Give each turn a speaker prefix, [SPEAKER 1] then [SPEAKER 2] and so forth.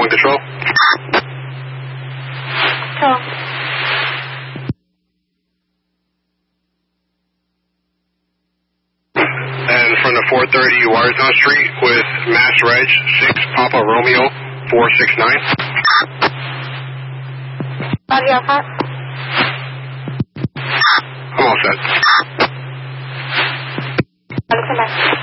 [SPEAKER 1] One control.
[SPEAKER 2] Control.
[SPEAKER 1] And from the 430 Watertown Street with Mass Reg 6 Papa Romeo 469.
[SPEAKER 2] Body off hot.
[SPEAKER 1] I'm all set.
[SPEAKER 2] I'll come back.